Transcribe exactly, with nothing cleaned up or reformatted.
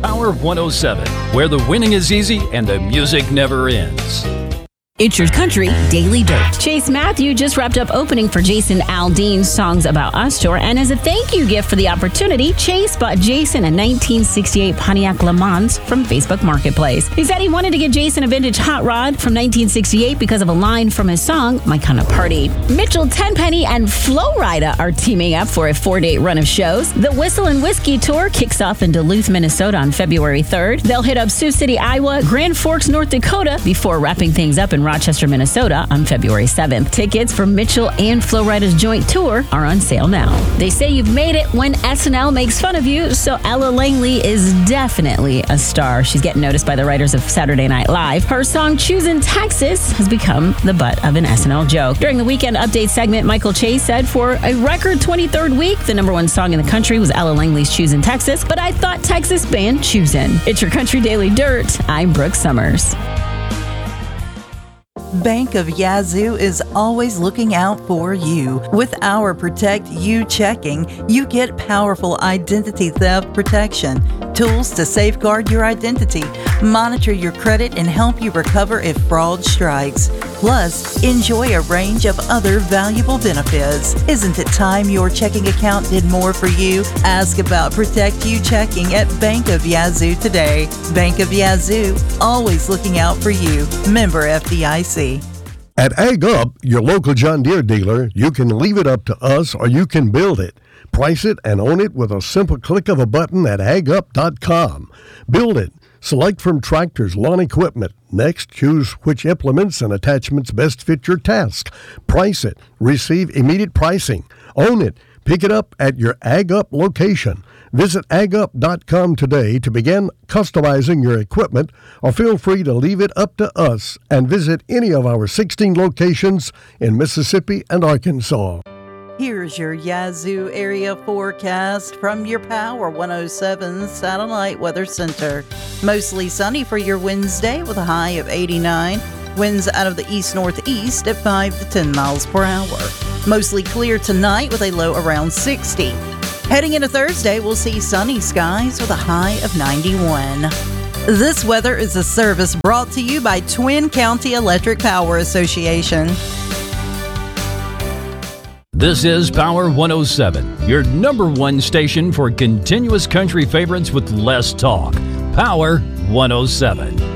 Power one oh seven, where the winning is easy and the music never ends. It's Your Country Daily Dirt. Chase Matthew just wrapped up opening for Jason Aldean's Songs About Us tour, and as a thank you gift for the opportunity, Chase bought Jason a nineteen sixty-eight Pontiac Le Mans from Facebook Marketplace. He said he wanted to get Jason a vintage hot rod from nineteen sixty-eight because of a line from his song, My Kind of Party. Mitchell Tenpenny and Flo Rida are teaming up for a four-day run of shows. The Whistle and Whiskey Tour kicks off in Duluth, Minnesota on February third. They'll hit up Sioux City, Iowa, Grand Forks, North Dakota, before wrapping things up in Rochester, Minnesota on February seventh. Tickets for Mitchell and Flo Rida's joint tour are on sale now. They say you've made it when S N L makes fun of you, so Ella Langley is definitely a star. She's getting noticed by the writers of Saturday Night Live. Her song Choosin' Texas has become the butt of an S N L joke. During the Weekend Update segment, Michael Chase said for a record twenty-third week, the number one song in the country was Ella Langley's Choosin' Texas, but I thought Texas band Choosin'. It's Your Country Daily Dirt. I'm Brooke Summers. Bank of Yazoo is always looking out for you. With our Protect You checking, you get powerful identity theft protection, tools to safeguard your identity, monitor your credit, and help you recover if fraud strikes. Plus, enjoy a range of other valuable benefits. Isn't it time your checking account did more for you? Ask about Protect You checking at Bank of Yazoo today. Bank of Yazoo, always looking out for you. Member F D I C. At Ag Up, your local John Deere dealer, you can leave it up to us or you can build it. Price it and own it with a simple click of a button at ag up dot com. Build it. Select from tractors, lawn equipment. Next, choose which implements and attachments best fit your task. Price it. Receive immediate pricing. Own it. Pick it up at your Ag Up location. Visit ag up dot com today to begin customizing your equipment, or feel free to leave it up to us and visit any of our sixteen locations in Mississippi and Arkansas. Here's your Yazoo area forecast from your Power one oh seven Satellite Weather Center. Mostly sunny for your Wednesday with a high of eighty-nine. Winds out of the east-northeast at five to ten miles per hour. Mostly clear tonight with a low around sixty. Heading into Thursday, we'll see sunny skies with a high of ninety-one. This weather is a service brought to you by Twin County Electric Power Association. This is Power one oh seven, your number one station for continuous country favorites with less talk. Power one oh seven.